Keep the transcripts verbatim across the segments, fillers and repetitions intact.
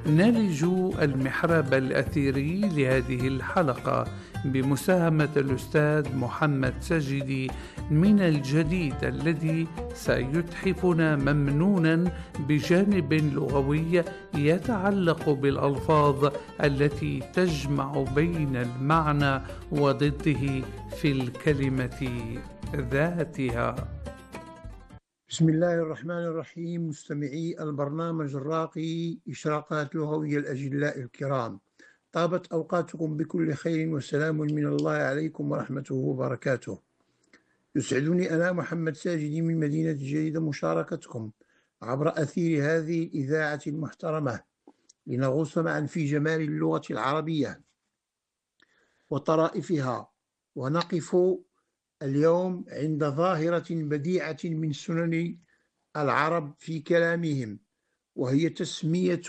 نلج المحراب الأثيري لهذه الحلقة بمساهمة الأستاذ محمد سجدي من الجديد الذي سيتحفنا ممنونا بجانب لغوي يتعلق بالألفاظ التي تجمع بين المعنى وضده في الكلمة ذاتها. بسم الله الرحمن الرحيم. مستمعي البرنامج الراقي إشراقات لغوية الأجلاء الكرام، طابت أوقاتكم بكل خير وسلام من الله عليكم ورحمته وبركاته. يسعدني أنا محمد ساجدي من مدينة جديدة مشاركتكم عبر أثير هذه الإذاعة المحترمة لنغوص معا في جمال اللغة العربية وطرائفها، ونقف اليوم عند ظاهرة بديعة من سنن العرب في كلامهم، وهي تسمية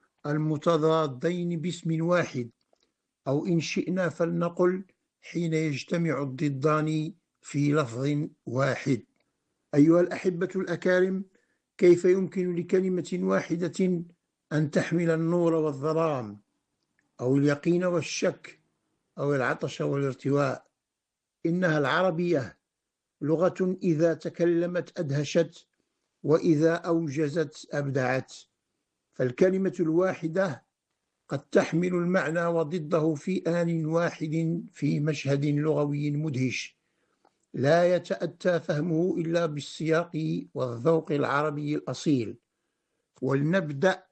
المتضادين باسم واحد، أو إن شئنا فلنقل حين يجتمع الضدان في لفظ واحد. أيها الأحبة الأكارم، كيف يمكن لكلمة واحدة أن تحمل النور والظلام، أو اليقين والشك، أو العطش والارتواء؟ إنها العربية، لغة إذا تكلمت أدهشت، وإذا أوجزت أبدعت. فالكلمة الواحدة قد تحمل المعنى وضده في آن واحد في مشهد لغوي مدهش لا يتأتى فهمه إلا بالسياق والذوق العربي الأصيل. ولنبدأ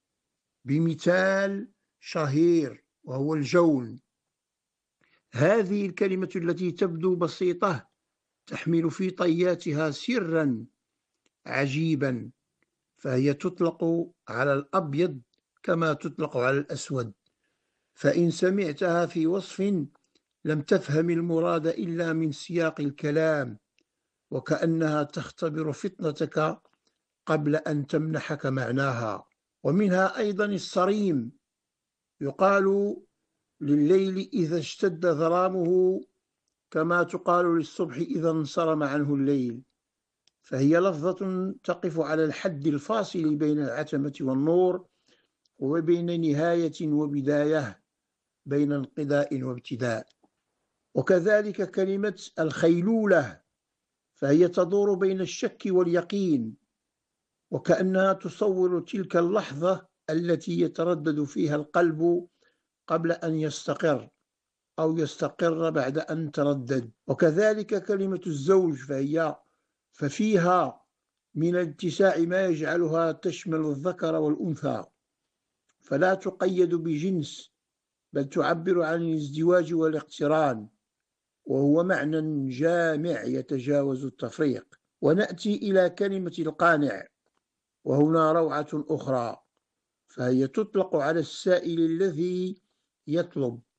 بمثال شهير وهو الجول. هذه الكلمة التي تبدو بسيطة تحمل في طياتها سرا عجيبا، فهي تطلق على الأبيض كما تطلق على الأسود، فإن سمعتها في وصف لم تفهم المراد إلا من سياق الكلام، وكأنها تختبر فطنتك قبل أن تمنحك معناها. ومنها أيضا الصريم. يقال لليل إذا اشتد ظلامه كما تقال للصبح إذا انصرم عنه الليل، فهي لفظة تقف على الحد الفاصل بين العتمة والنور، وبين نهاية وبداية، بين انقضاء وابتداء. وكذلك كلمة الخيلولة، فهي تدور بين الشك واليقين، وكأنها تصور تلك اللحظة التي يتردد فيها القلب قبل أن يستقر، أو يستقر بعد أن تردد. وكذلك كلمة الزوج، فهي ففيها من الاتساع ما يجعلها تشمل الذكر والأنثى، فلا تقيد بجنس، بل تعبر عن الازدواج والاقتران، وهو معنى جامع يتجاوز التفريق. ونأتي إلى كلمة القانع، وهنا روعة أخرى، فهي تطلق على السائل الذي يطلب،